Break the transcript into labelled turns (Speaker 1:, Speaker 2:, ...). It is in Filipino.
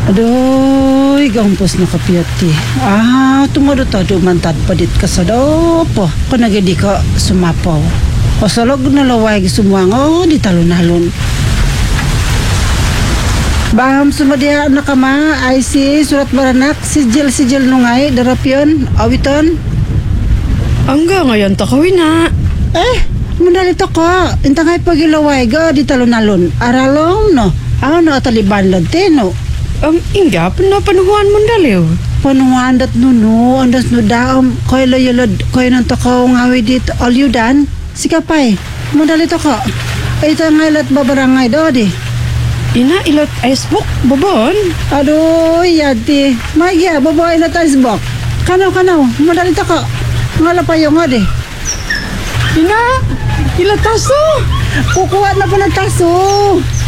Speaker 1: Aduh, gampos na kapiyati. Tumado-tado mantad padit ka sa dopo. Kanagadi ka sumapaw. O salog na laway sumuango di talon-halon. Baham sumadiha na kama, ay si surat baranak, sijil nungay, darapyon, awiton.
Speaker 2: Angga ngayon takawin na.
Speaker 1: Mundalito ko. Intangay pagilaway ga di talon-halon. Aralong no. No taliban lantino.
Speaker 2: Ang ingga panuhuan mo daliw.
Speaker 1: Panuandat nuno, andas no daom, koy layalad, koy nang takaw ngawi dito, alyudan. Sikapay, mundalito ko. Ito ngaylat babarangay do di.
Speaker 2: Ina ilot icebook, bobon.
Speaker 1: Aduh, yati. Maya, babae na tasbok. Kanaw, mundalito ko. Ngalapayo nga di.
Speaker 2: Ina, ilot taso.
Speaker 1: Kukuha na pa ng taso.